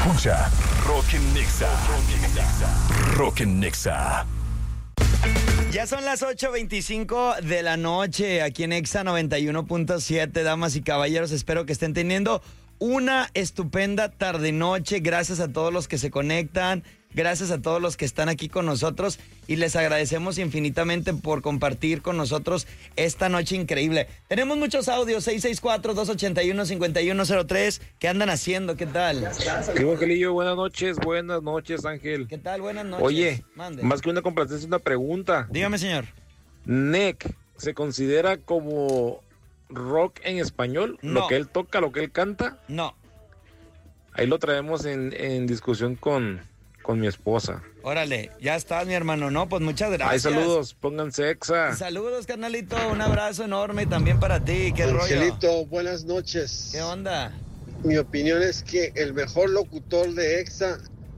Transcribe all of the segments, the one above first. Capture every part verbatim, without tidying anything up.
escucha Rock en Nexa. Rock en Nexa. Ya son las ocho veinticinco de la noche aquí en Exa noventa y uno punto siete, damas y caballeros. Espero que estén teniendo una estupenda tarde-noche. Gracias a todos los que se conectan, gracias a todos los que están aquí con nosotros y les agradecemos infinitamente por compartir con nosotros esta noche increíble. Tenemos muchos audios, seis seis cuatro, dos ocho uno, cinco uno cero tres. ¿Qué andan haciendo? ¿Qué tal? ¿Qué, Angelillo? Buenas noches, buenas noches, Ángel. ¿Qué tal? Buenas noches. Oye, Mande. Más que una complacencia, una pregunta. Dígame, señor. ¿N E C se considera como rock en español? No. ¿Lo que él toca, lo que él canta? No. Ahí lo traemos en, en discusión con, con mi esposa. Órale, ya estás, mi hermano, ¿no? Pues muchas gracias. Ay, saludos, pónganse Exa. Saludos, carnalito, un abrazo enorme también para ti. ¿Qué rollo? Angelito, buenas noches. ¿Qué onda? Mi opinión es que el mejor locutor de Exa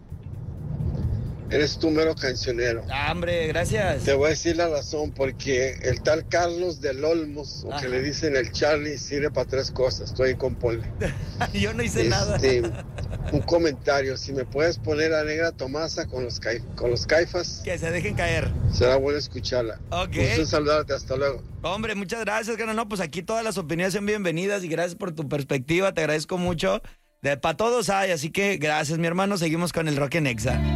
eres tú, mero cancionero. Ah, hombre, gracias. Te voy a decir la razón, porque el tal Carlos del Olmos, o Ajá. que le dicen el Charlie, sirve para tres cosas. Estoy en Compole. Yo no hice nada. Este, un comentario, si me puedes poner a Negra Tomasa con los, caif- con los Caifas, Que se dejen caer. será bueno escucharla. Ok. Gusto saludarte, hasta luego. Hombre, muchas gracias, carnal. No, pues aquí todas las opiniones son bienvenidas y gracias por tu perspectiva. Te agradezco mucho. De, para todos hay, así que gracias, mi hermano. Seguimos con el Rock en Exa.